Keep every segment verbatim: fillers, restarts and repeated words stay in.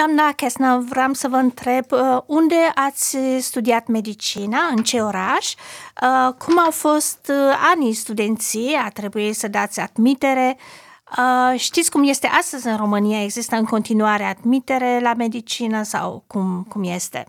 Doamna Chesna, vreau să vă întreb unde ați studiat medicina, în ce oraș, cum au fost anii studenției, a trebuit să dați admitere, știți cum este astăzi în România, există în continuare admitere la medicină sau cum, cum este?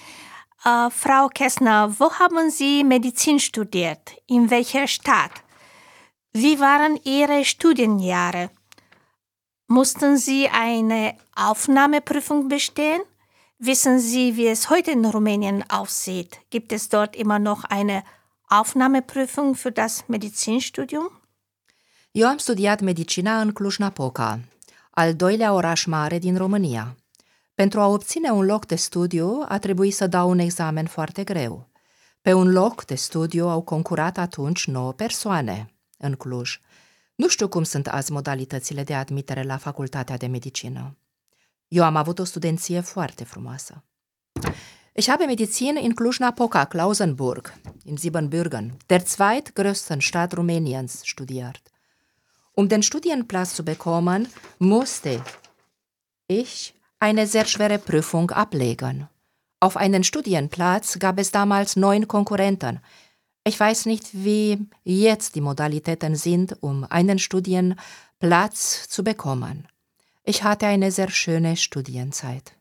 Frau Chesna, wo haben Sie Medizin studiert? In welcher Stadt? Wie waren Ihre Studienjahre? Mussten Sie eine Aufnahmeprüfung bestehen? Wissen Sie, wie es heute in Rumänien aussieht? Gibt es dort immer noch eine Aufnahmeprüfung für das Medizinstudium? Eu am studiat medicina în Cluj-Napoca, al doilea oraș mare din România. Pentru a obține un loc de studiu a trebuit să dau un examen foarte greu. Pe un loc de studiu au concurat atunci nouă persoane în Cluj. Nu știu cum sunt azi modalitățile de admitere la facultatea de medicină. Eu am avut o studenție foarte frumoasă. Ich habe Medizin in Cluj-Napoca, Klausenburg, in Siebenbürgen, der zweitgrößten Stadt Rumäniens, studiert. Um den Studienplatz zu bekommen, musste ich eine sehr schwere Prüfung ablegen. Auf einen Studienplatz gab es damals neun Konkurrenten. Ich weiß nicht, wie jetzt die Modalitäten sind, um einen Studienplatz zu bekommen. Ich hatte eine sehr schöne Studienzeit.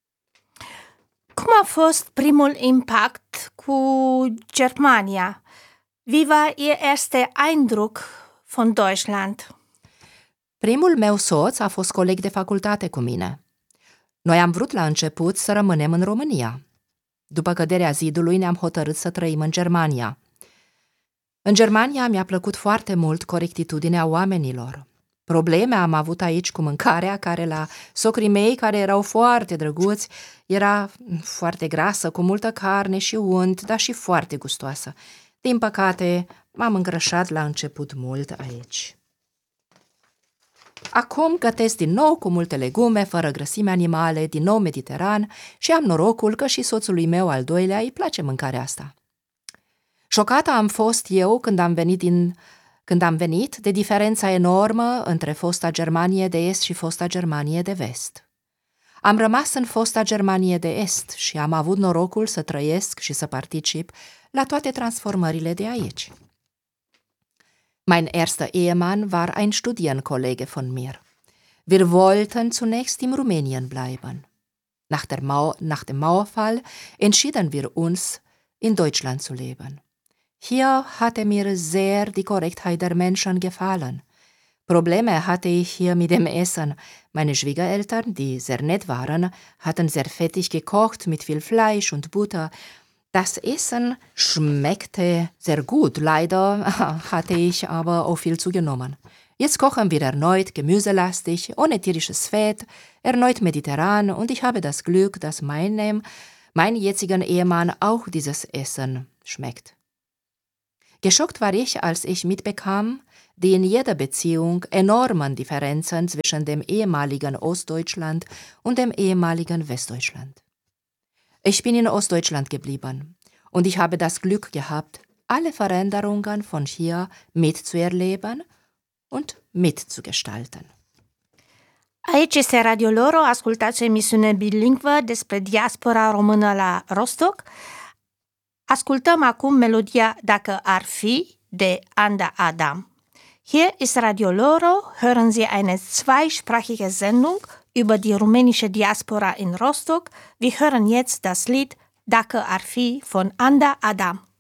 Cum a fost primul impact cu Germania? Wie war Ihr erster Eindruck von Deutschland? Primul meu soț a fost coleg de facultate cu mine. Noi am vrut la început să rămânem în România. După căderea zidului ne-am hotărât să trăim în Germania. În Germania mi-a plăcut foarte mult corectitudinea oamenilor. Probleme am avut aici cu mâncarea, care la socrii mei, care erau foarte drăguți, era foarte grasă, cu multă carne și unt, dar și foarte gustoasă. Din păcate, m-am îngrășat la început mult aici. Acum gătesc din nou cu multe legume, fără grăsime animale, din nou mediteran și am norocul că și soțului meu al doilea îi place mâncarea asta. Șocată am fost eu când am venit, din, când am venit de diferența enormă între fosta Germanie de Est și fosta Germanie de Vest. Am rămas în fosta Germanie de Est și am avut norocul să trăiesc și să particip la toate transformările de aici. Mein erster Ehemann war ein Studienkollege von mir. Wir wollten zunächst in Rumänien bleiben. Nach, der Mau- nach dem Mauerfall entschieden wir uns, in Deutschland zu leben. Hier hatte mir sehr die Korrektheit der Menschen gefallen. Probleme hatte ich hier mit dem Essen. Meine Schwiegereltern, die sehr nett waren, hatten sehr fettig gekocht mit viel Fleisch und Butter. Das Essen schmeckte sehr gut, leider hatte ich aber auch viel zugenommen. Jetzt kochen wir erneut gemüselastig, ohne tierisches Fett, erneut mediterran und ich habe das Glück, dass meinem, mein jetzigen Ehemann auch dieses Essen schmeckt. Geschockt war ich, als ich mitbekam, die in jeder Beziehung enormen Differenzen zwischen dem ehemaligen Ostdeutschland und dem ehemaligen Westdeutschland. Ich bin in Ostdeutschland geblieben und ich habe das Glück gehabt, alle Veränderungen von hier mitzuerleben und mitzugestalten. Aici este Radio Loro, ascultați o emisiune bilingvă despre diaspora română la Rostock. Ascultăm acum melodia Dacă ar fi de Anda Adam. Hier ist Radio Loro, hören Sie eine zweisprachige Sendung über die rumänische Diaspora in Rostock. Wir hören jetzt das Lied Dacă ar fi von Anda Adam.